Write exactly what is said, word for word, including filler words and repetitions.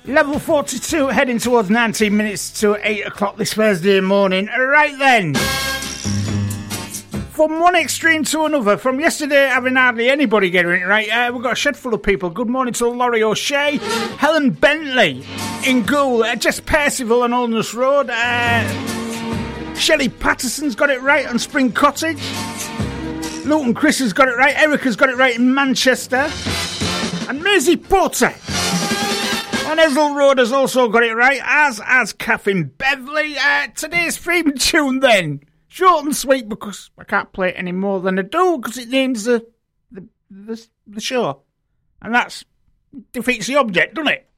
Level forty-two, heading towards nineteen minutes to eight o'clock this Thursday morning. Right then. From one extreme to another, from yesterday having hardly anybody getting it right, uh, we've got a shed full of people. Good morning to Laurie O'Shea, Helen Bentley in Goole, uh, Jess Percival on Oldness Road, uh, Shelley Patterson's got it right on Spring Cottage, Luton Chris has got it right, Erica's got it right in Manchester, and Maisie Porter on Ezel Road has also got it right, as has Catherine Beverley. Uh, today's theme tune then, short and sweet because I can't play it any more than I do because it names the, the the the show, and that's defeats the object, doesn't it?